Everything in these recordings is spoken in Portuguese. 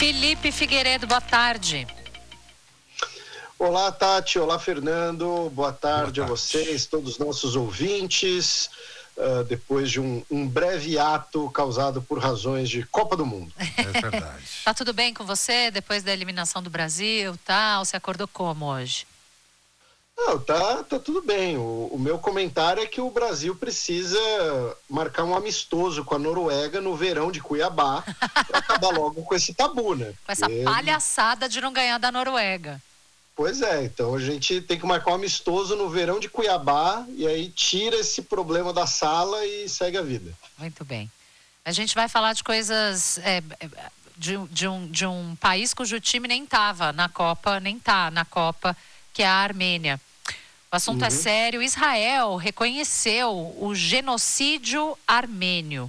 Felipe Figueiredo, boa tarde. Olá, Tati. Olá, Fernando. Boa tarde a vocês, todos os nossos ouvintes. Depois de um breve ato causado por razões de Copa do Mundo. É verdade. Tá tudo bem com você depois da eliminação do Brasil, tal? Você acordou como hoje? Não, tá tudo bem. O meu comentário é que o Brasil precisa marcar um amistoso com a Noruega no verão de Cuiabá para acabar logo com esse tabu, né? Com essa palhaçada de não ganhar da Noruega. Pois é, então a gente tem que marcar um amistoso no verão de Cuiabá e aí tira esse problema da sala e segue a vida. Muito bem. A gente vai falar de coisas de um país cujo time nem estava na Copa, nem está na Copa, que é a Armênia. O assunto é sério. Israel reconheceu o genocídio armênio.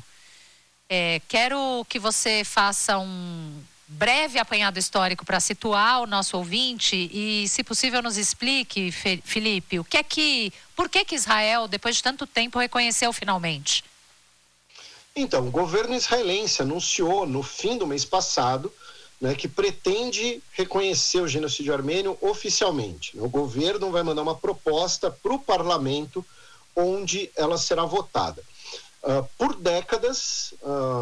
Quero que você faça um breve apanhado histórico para situar o nosso ouvinte e, se possível, nos explique, Felipe, por que Israel, depois de tanto tempo, reconheceu finalmente? Então, o governo israelense anunciou no fim do mês passado, né, que pretende reconhecer o genocídio armênio oficialmente. O governo vai mandar uma proposta para o parlamento onde ela será votada. Por décadas,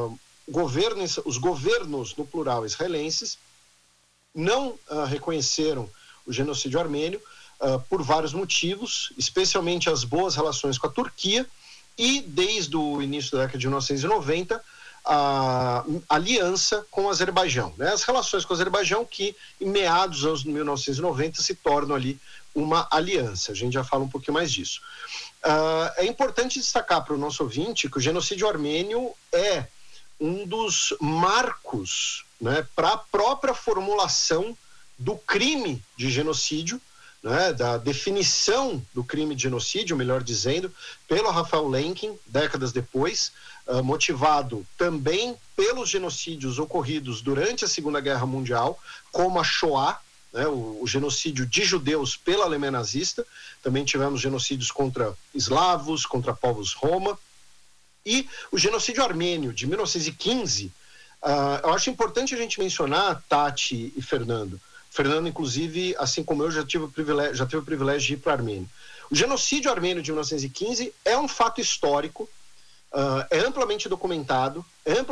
os governos, no plural, israelenses, não reconheceram o genocídio armênio por vários motivos, especialmente as boas relações com a Turquia e, desde o início da década de 1990, a aliança com o Azerbaijão, né? As relações com o Azerbaijão que, em meados dos anos 1990, se tornam ali uma aliança. A gente já fala um pouquinho mais disso. É importante destacar para o nosso ouvinte que o genocídio armênio é um dos marcos, né, para a própria formulação do crime de genocídio, né, da definição do crime de genocídio, melhor dizendo, pelo Raphael Lemkin, décadas depois, motivado também pelos genocídios ocorridos durante a Segunda Guerra Mundial, como a Shoah, né, o genocídio de judeus pela Alemanha nazista. Também tivemos genocídios contra eslavos, contra povos roma. E o genocídio armênio de 1915, eu acho importante a gente mencionar, Tati e Fernando. Fernando, inclusive, assim como eu, já teve o privilégio de ir para a Armênia. O genocídio armênio de 1915 é um fato histórico, é amplamente documentada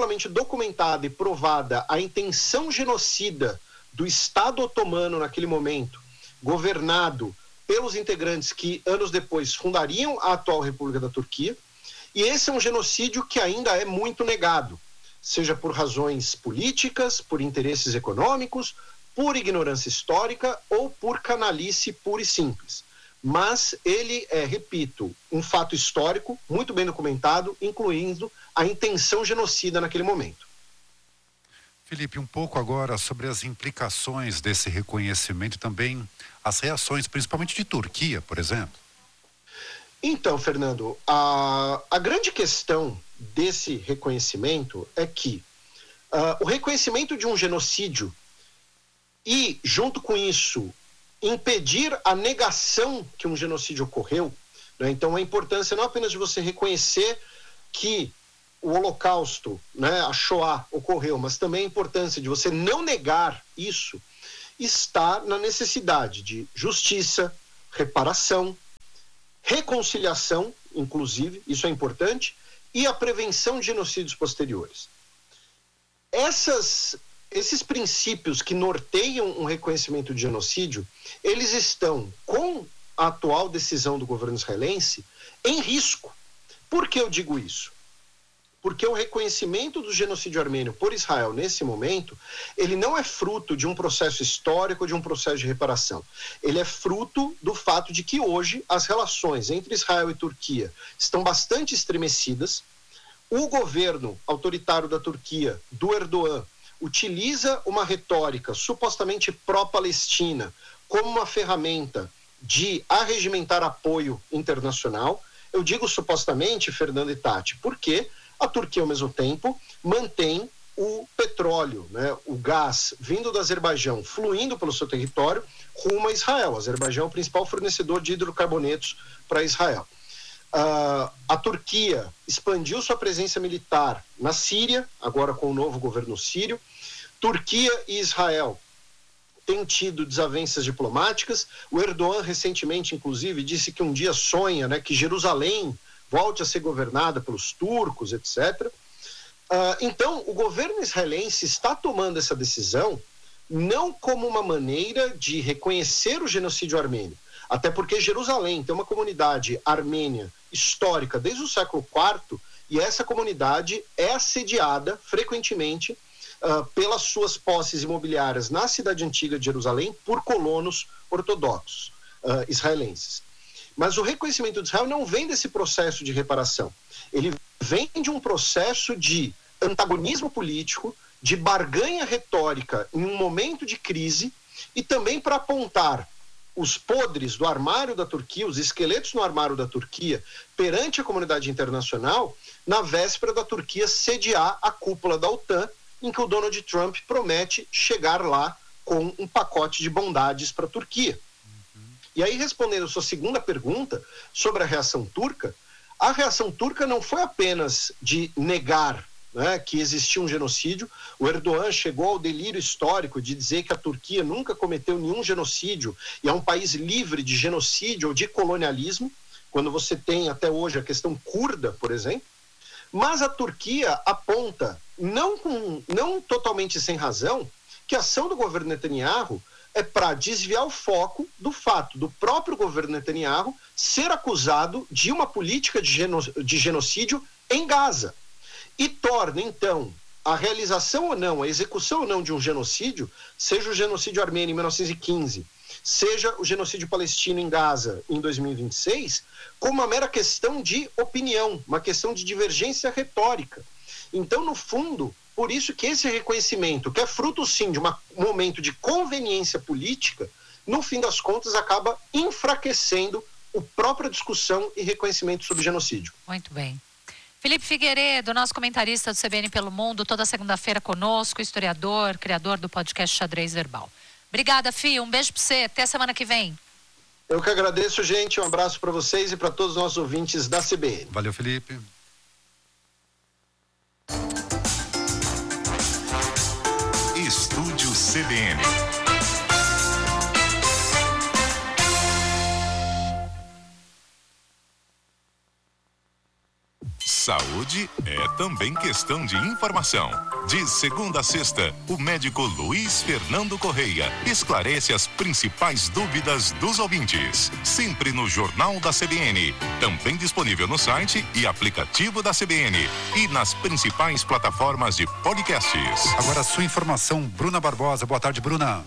e provada a intenção genocida do Estado otomano naquele momento, governado pelos integrantes que anos depois fundariam a atual República da Turquia. E esse é um genocídio que ainda é muito negado, seja por razões políticas, por interesses econômicos, por ignorância histórica ou por canalice pura e simples. Mas ele é, repito, um fato histórico, muito bem documentado, incluindo a intenção genocida naquele momento. Felipe, um pouco agora sobre as implicações desse reconhecimento e também as reações, principalmente de Turquia, por exemplo. Então, Fernando, a grande questão desse reconhecimento é que o reconhecimento de um genocídio e, junto com isso, impedir a negação que um genocídio ocorreu, né? Então, a importância não apenas de você reconhecer que o Holocausto, né, a Shoah ocorreu, mas também a importância de você não negar isso, está na necessidade de justiça, reparação, reconciliação, inclusive, isso é importante, e a prevenção de genocídios posteriores. Esses princípios que norteiam um reconhecimento de genocídio, eles estão, com a atual decisão do governo israelense, em risco. Por que eu digo isso? Porque o reconhecimento do genocídio armênio por Israel nesse momento, ele não é fruto de um processo histórico, de um processo de reparação. Ele é fruto do fato de que hoje as relações entre Israel e Turquia estão bastante estremecidas. O governo autoritário da Turquia, do Erdogan, utiliza uma retórica supostamente pró-Palestina como uma ferramenta de arregimentar apoio internacional. Eu digo supostamente, Fernando e Tati, porque a Turquia, ao mesmo tempo, mantém o petróleo, né, o gás vindo do Azerbaijão, fluindo pelo seu território, rumo a Israel. O Azerbaijão é o principal fornecedor de hidrocarbonetos para Israel. A Turquia expandiu sua presença militar na Síria, agora com o novo governo sírio, Turquia e Israel têm tido desavenças diplomáticas. O Erdogan recentemente, inclusive, disse que um dia sonha, né, que Jerusalém volte a ser governada pelos turcos, etc. Então, o governo israelense está tomando essa decisão não como uma maneira de reconhecer o genocídio armênio, até porque Jerusalém tem uma comunidade armênia histórica desde o século IV, e essa comunidade é assediada frequentemente pelas suas posses imobiliárias na cidade antiga de Jerusalém por colonos ortodoxos israelenses. Mas o reconhecimento de Israel não vem desse processo de reparação. Ele vem de um processo de antagonismo político, de barganha retórica em um momento de crise, e também para apontar os podres do armário da Turquia, os esqueletos no armário da Turquia, perante a comunidade internacional, na véspera da Turquia sediar a cúpula da OTAN, em que o Donald Trump promete chegar lá com um pacote de bondades para a Turquia. E aí, respondendo a sua segunda pergunta sobre a reação turca não foi apenas de negar, né, que existia um genocídio. O Erdogan chegou ao delírio histórico de dizer que a Turquia nunca cometeu nenhum genocídio e é um país livre de genocídio ou de colonialismo, quando você tem até hoje a questão curda, por exemplo. Mas a Turquia aponta, não totalmente sem razão, que a ação do governo Netanyahu é para desviar o foco do fato do próprio governo Netanyahu ser acusado de uma política de genocídio em Gaza. E torna, então, a realização ou não, a execução ou não de um genocídio, seja o genocídio armênio em 1915, seja o genocídio palestino em Gaza em 2026, como uma mera questão de opinião, uma questão de divergência retórica. Então, no fundo, por isso que esse reconhecimento, que é fruto, sim, de um momento de conveniência política, no fim das contas, acaba enfraquecendo a própria discussão e reconhecimento sobre genocídio. Muito bem. Felipe Figueiredo, nosso comentarista do CBN Pelo Mundo, toda segunda-feira conosco, historiador, criador do podcast Xadrez Verbal. Obrigada, Fih. Um beijo para você. Até a semana que vem. Eu que agradeço, gente. Um abraço para vocês e para todos os nossos ouvintes da CBN. Valeu, Felipe. Estúdio CBN. Saúde é também questão de informação. De segunda a sexta, o médico Luiz Fernando Correia esclarece as principais dúvidas dos ouvintes. Sempre no Jornal da CBN. Também disponível no site e aplicativo da CBN. E nas principais plataformas de podcasts. Agora a sua informação, Bruna Barbosa. Boa tarde, Bruna.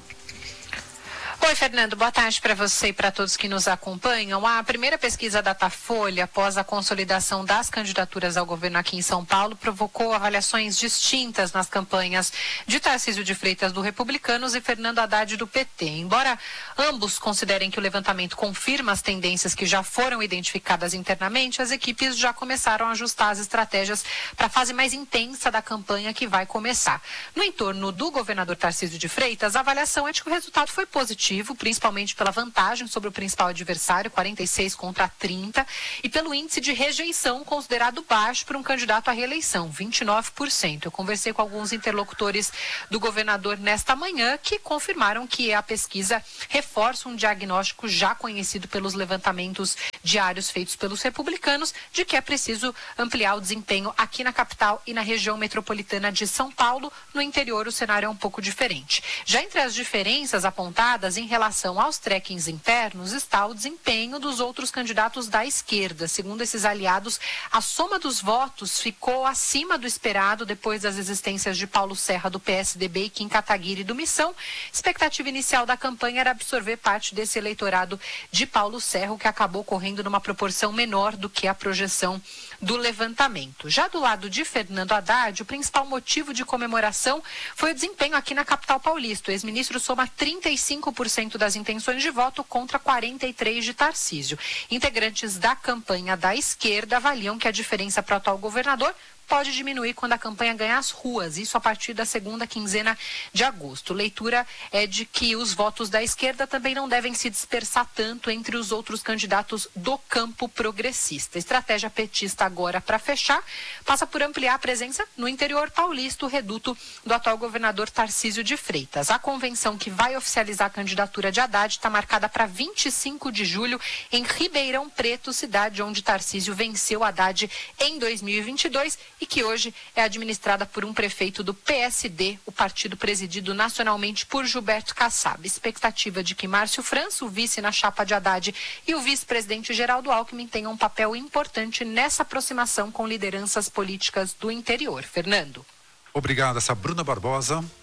Oi, Fernando. Boa tarde para você e para todos que nos acompanham. A primeira pesquisa Datafolha, após a consolidação das candidaturas ao governo aqui em São Paulo, provocou avaliações distintas nas campanhas de Tarcísio de Freitas do Republicanos e Fernando Haddad do PT. Embora ambos considerem que o levantamento confirma as tendências que já foram identificadas internamente, as equipes já começaram a ajustar as estratégias para a fase mais intensa da campanha que vai começar. No entorno do governador Tarcísio de Freitas, a avaliação é de que o resultado foi positivo, principalmente pela vantagem sobre o principal adversário, 46 contra 30, e pelo índice de rejeição considerado baixo para um candidato à reeleição, 29%. Eu conversei com alguns interlocutores do governador nesta manhã que confirmaram que a pesquisa reforça um diagnóstico já conhecido pelos levantamentos diários feitos pelos republicanos de que é preciso ampliar o desempenho aqui na capital e na região metropolitana de São Paulo. No interior, o cenário é um pouco diferente. Já entre as diferenças apontadas em relação aos trackings internos está o desempenho dos outros candidatos da esquerda. Segundo esses aliados, a soma dos votos ficou acima do esperado depois das existências de Paulo Serra do PSDB e Kim Kataguiri do Missão. Expectativa inicial da campanha era absorver parte desse eleitorado de Paulo Serra, que acabou correndo numa proporção menor do que a projeção do levantamento. Já do lado de Fernando Haddad, o principal motivo de comemoração foi o desempenho aqui na capital paulista. O ex-ministro soma 35% das intenções de voto contra 43% de Tarcísio. Integrantes da campanha da esquerda avaliam que a diferença para o atual governador pode diminuir quando a campanha ganhar as ruas, isso a partir da segunda quinzena de agosto. Leitura é de que os votos da esquerda também não devem se dispersar tanto entre os outros candidatos do campo progressista. A estratégia petista agora, para fechar, passa por ampliar a presença no interior paulista, o reduto do atual governador Tarcísio de Freitas. A convenção que vai oficializar a candidatura de Haddad está marcada para 25 de julho em Ribeirão Preto, cidade onde Tarcísio venceu Haddad em 2022 e que hoje é administrada por um prefeito do PSD, o partido presidido nacionalmente por Gilberto Kassab. Expectativa de que Márcio França, o vice na chapa de Haddad, e o vice-presidente Geraldo Alckmin tenham um papel importante nessa aproximação com lideranças políticas do interior. Fernando. Obrigado, essa Bruna Barbosa.